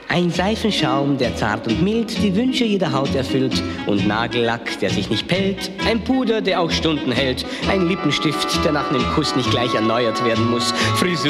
Ein Seifenschaum, der zart und mild die Wünsche jeder Haut erfüllt. Und Nagellack, der sich nicht pellt. Ein Puder, der auch Stunden hält. Ein Lippenstift, der nach einem Kuss nicht gleich erneuert werden muss. Frisur